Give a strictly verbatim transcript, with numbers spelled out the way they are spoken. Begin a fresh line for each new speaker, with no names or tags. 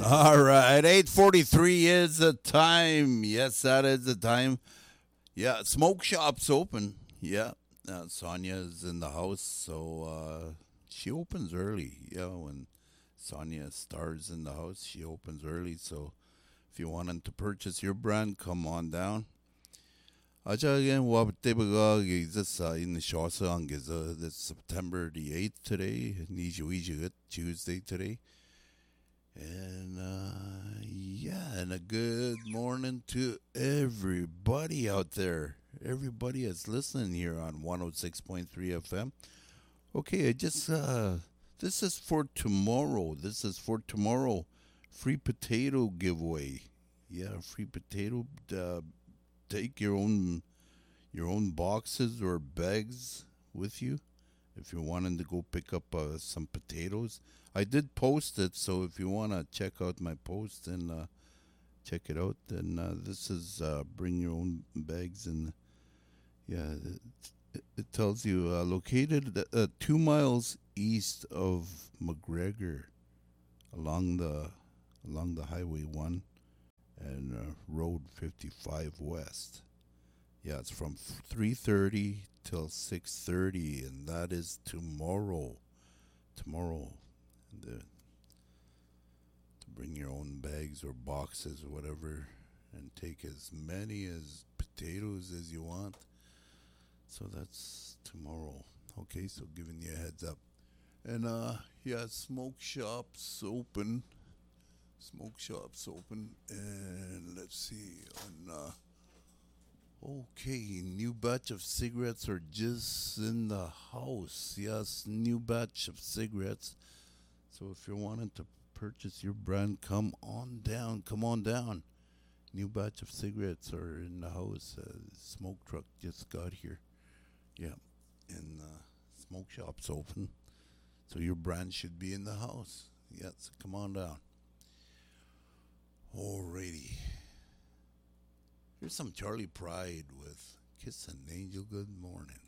All right, eight forty-three is the time. Yes, that is the time. Yeah, smoke shop's open. Yeah, uh, Sonia is in the house, so uh, she opens early. Yeah, when Sonia stars in the house, she opens early. So if you wanted to purchase your brand, come on down. Aja wabtebaga gizasa in the shasa on giza. That's September the eighth today. Niju Tuesday today. And uh, yeah, and a good morning to everybody out there. Everybody that's listening here on one oh six point three F M. Okay, I just, uh, this is for tomorrow. This is for tomorrow. Free potato giveaway. Yeah, free potato. Uh, take your own, your own boxes or bags with you if you're wanting to go pick up uh, some potatoes. I did post it, so if you want to check out my post and uh, check it out, then uh, this is uh, bring your own bags. And yeah, it, it tells you uh, located uh, two miles east of McGregor along the along the Highway one and uh, Road fifty-five West. Yeah, it's from three thirty till six thirty, and that is tomorrow. Tomorrow. The, to bring your own bags or boxes or whatever and take as many as potatoes as you want. So that's tomorrow. Okay, so giving you a heads up. And uh yeah, smoke shops open. Smoke shops open, and let's see on uh okay, new batch of cigarettes are just in the house. Yes, new batch of cigarettes. So if you're wanting to purchase your brand, come on down. Come on down. New batch of cigarettes are in the house. Uh, smoke truck just got here. Yeah, and uh, smoke shop's open. So your brand should be in the house. Yeah, so come on down. Alrighty. Here's some Charlie Pride with Kiss an Angel Good Morning.